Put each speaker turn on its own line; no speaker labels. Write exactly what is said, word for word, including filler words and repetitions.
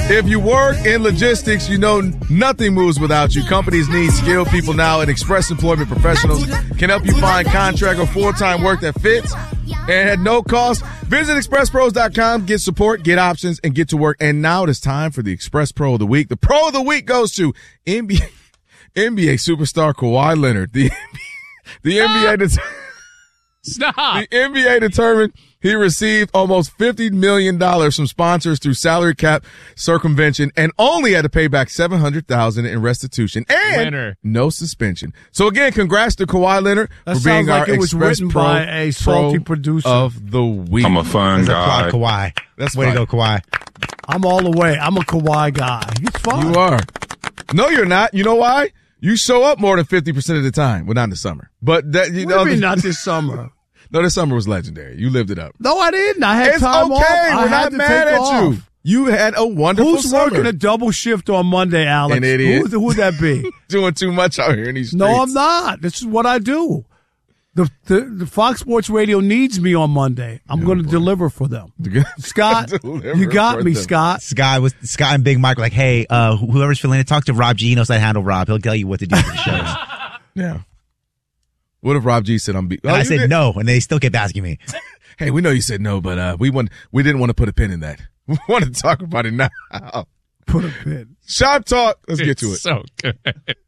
If you work in logistics, you know nothing moves without you. Companies need skilled people now, and Express Employment Professionals can help you find contract or full-time work that fits and at no cost. Visit express pros dot com, get support, get options, and get to work. And now it is time for the Express Pro of the Week. The Pro of the Week goes to N B A, N B A superstar Kawhi Leonard. The, the N B A det-
Stop.
The N B A determined he received almost fifty million dollars from sponsors through salary cap circumvention and only had to pay back seven hundred thousand dollars in restitution and
Winner.
no suspension. So again, congrats to Kawhi Leonard
That
for being
sounds like
our
it was
Express
written
Pro,
by a salty
Pro
producer.
of the week.
I'm a fun
That's
guy.
a Kawhi.
That's
Way
fine.
to go, Kawhi.
I'm all the way. I'm a Kawhi guy. He's fine.
You are. No, you're not. You know why? You show up more than fifty percent of the time. Well, not in the summer. But that, you
What do
know,
you mean not this summer?
no, this summer was legendary. You lived it up.
No, I didn't. I had
It's
time
okay.
off. I
We're
had
not
to
mad
take
at
off.
you. You had a wonderful
Who's
summer.
working a double shift on Monday, Alex?
An idiot.
Who would that be?
Doing too much out here in these streets.
No, I'm not. This is what I do. The, the the Fox Sports Radio needs me on Monday. I'm
Oh,
going to
boy.
deliver for them. Scott,
Deliver
you got
for
me,
them.
Scott.
Scott was Scott and Big Mike were like, hey, uh, wh- whoever's filling in, talk to Rob G. He knows how to handle Rob. He'll tell you what to do for the shows.
Yeah. What if Rob G said I'm be-
And
Oh,
I
you
said
did-
no, and they still kept asking me.
Hey, we know you said no, but uh, we want we didn't want to put a pin in that. We want to talk about it now.
Put a pin.
Shop talk. Let's get
It's
to it.
so good.